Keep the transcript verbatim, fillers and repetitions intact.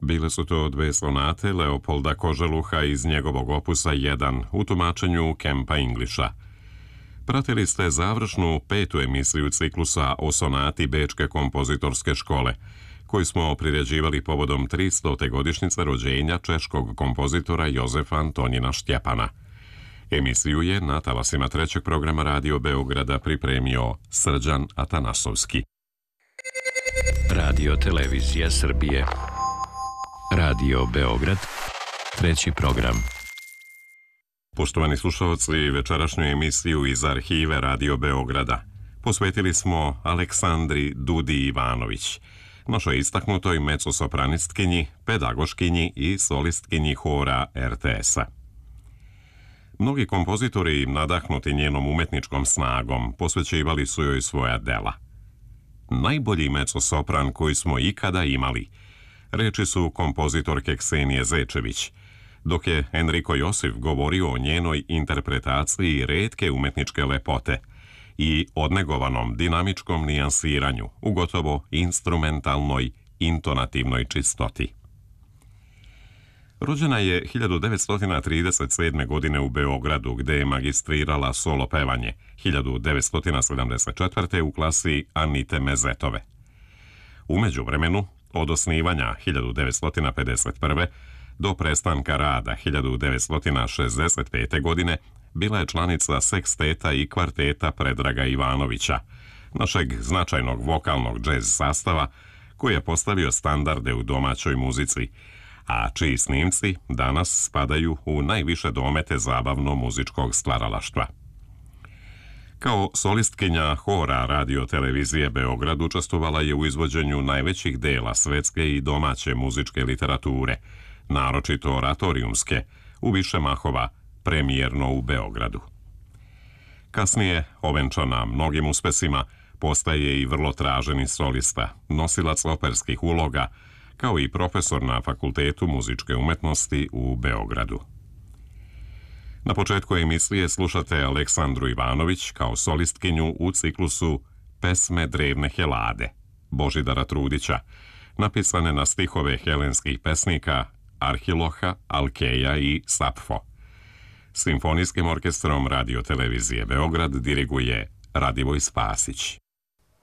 Bile su to dve sonate Leopolda Koželuha iz njegovog opusa jedan u tumačenju Kempa Inglisha. Pratili ste završnu petu emisiju ciklusa o sonati Bečke kompozitorske škole, koju smo priređivali povodom tristote godišnjice rođenja češkog kompozitora Jozefa Antonina Štjepana. Emisiju je na talasima trećeg programa Radio Beograda pripremio Srđan Atanasovski. Radio Televizija Srbije. Radio Beograd, treći program. Poštovani slušalci, večerašnju emisiju iz arhive Radio Beograda posvetili smo Aleksandri Dudi Ivanović, našoj istaknutoj mecosopranistkinji, pedagoškinji i solistkinji hora er te es-a. Mnogi kompozitori, nadahnuti njenom umetničkom snagom, posvećivali su joj svoja dela. Najbolji mecosopran koji smo ikada imali, reči su kompozitorke Ksenije Zečević, dok je Enrico Josif govorio o njenoj interpretaciji retke umetničke lepote i odnegovanom dinamičkom nijansiranju u gotovo instrumentalnoj, intonativnoj čistoti. Rođena je hiljadu devetsto trideset sedme. godine u Beogradu, gde je magistrirala solo pevanje, hiljadu devetsto sedamdeset četvrte. u klasi Anite Mezetove. U međuvremenu, od osnivanja hiljadu devetsto pedeset prve. do prestanka rada hiljadu devetsto šezdeset pete. godine, bila je članica seksteta i kvarteta Predraga Ivanovića, našeg značajnog vokalnog džez sastava koji je postavio standarde u domaćoj muzici, a čiji snimci danas spadaju u najviše domete zabavno-muzičkog stvaralaštva. Kao solistkinja hora Radio Televizije Beograd učestvovala je u izvođenju najvećih dela svetske i domaće muzičke literature, naročito oratorijumske, u više mahova, premijerno u Beogradu. Kasnije, ovenčana mnogim uspesima, postaje i vrlo traženi solista, nosilac operskih uloga, kao i profesor na Fakultetu muzičke umetnosti u Beogradu. Na početku emisije slušate Aleksandru Ivanović kao solistkinju u ciklusu Pesme drevne Helade, Božidara Trudića, napisane na stihove helenskih pesnika Arhiloha, Alkeja i Sapfo. Simfonijskim orkestrom Radio Televizije Beograd diriguje Radivoj Spasić.